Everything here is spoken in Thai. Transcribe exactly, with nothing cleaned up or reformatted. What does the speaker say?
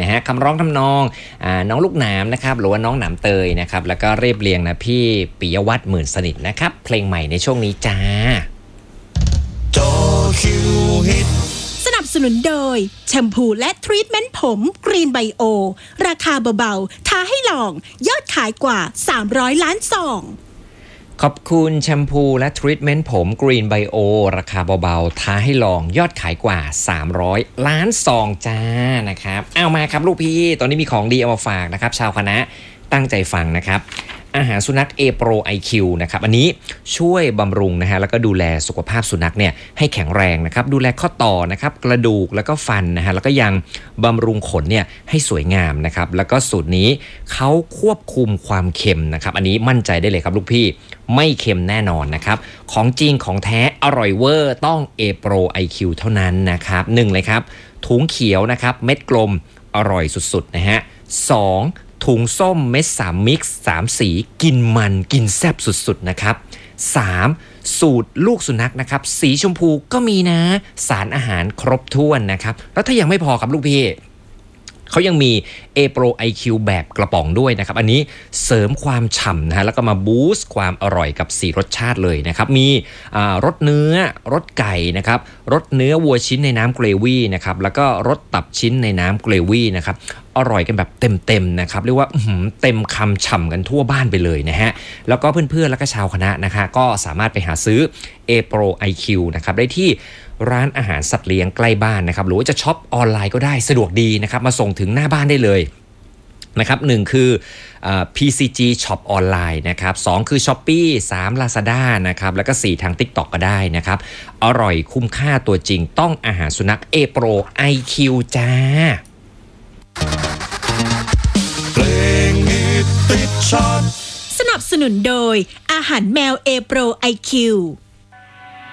นะฮะคำร้องทำนองอ่าน้องลูกหนามนะครับหรือว่าน้องหนามเตยนะครับแล้วก็เรียบเรียงนะพี่ปิยวัฒน์หมื่นสนิทนะครับเพลงใหม่ในช่วงนี้จ้าจอคิวฮิตสนับสนุนโดยแชมพูและทรีทเมนต์ผมกรีนไบโอราคาเบาๆท้าให้ลองยอดขายกว่าสามร้อยล้านซองขอบคุณแชมพูและทรีทเมนต์ผมกรีนไบโอราคาเบาๆท้าให้ลองยอดขายกว่าสามร้อยล้านซองจ้านะครับเอามาครับลูกพี่ตอนนี้มีของดีเอามาฝากนะครับชาวคณะตั้งใจฟังนะครับอาหารสุนัข A Pro ไอ คิว นะครับอันนี้ช่วยบำรุงนะฮะแล้วก็ดูแลสุขภาพสุนัขเนี่ยให้แข็งแรงนะครับดูแลข้อต่อนะครับกระดูกแล้วก็ฟันนะฮะแล้วก็ยังบำรุงขนเนี่ยให้สวยงามนะครับแล้วก็สูตรนี้เขาควบคุมความเค็มนะครับอันนี้มั่นใจได้เลยครับลูกพี่ไม่เค็มแน่นอนนะครับของจริงของแท้อร่อยเวอร์ต้อง A Pro ไอ คิว เท่านั้นนะครับหนึ่งเลยครับถุงเขียวนะครับเม็ดกลมอร่อยสุดๆนะฮะสองถุงส้มเม็ดสามมิกซ์สามสีกินมันกินแซ่บสุดๆนะครับสามสูตรลูกสุนัขนะครับสีชมพูก็มีนะสารอาหารครบถ้วนนะครับแล้วถ้ายังไม่พอครับลูกพี่เขายังมี A Pro ไอ คิว แบบกระป๋องด้วยนะครับอันนี้เสริมความฉ่ำนะฮะแล้วก็มาบูสต์ความอร่อยกับสี่รสชาติเลยนะครับมีรสเนื้อรสไก่นะครับรสเนื้อวัวชิ้นในน้ำเกรวี่นะครับแล้วก็รสตับชิ้นในน้ำเกรวี่นะครับอร่อยกันแบบเต็มๆนะครับเรียกว่าเต็มคำฉ่ำกันทั่วบ้านไปเลยนะฮะแล้วก็เพื่อนๆแล้วก็ชาวคณะนะคะก็สามารถไปหาซื้อ A Pro ไอ คิว นะครับได้ที่ร้านอาหารสัตว์เลี้ยงใกล้บ้านนะครับหรือว่าจะช็อปออนไลน์ก็ได้สะดวกดีนะครับมาส่งถึงหน้าบ้านได้เลยนะครับหนึ่งคืออ่า พี ซี จี Shop ออนไลน์นะครับสองคือ Shopee สาม Lazada นะครับแล้วก็สี่ทาง TikTok ก็ได้นะครับอร่อยคุ้มค่าตัวจริงต้องอาหารสุนัข A Pro ไอ คิว จ้าเพลงฮิตติดชาร์ตสนับสนุนโดยอาหารแมว A Pro ไอ คิว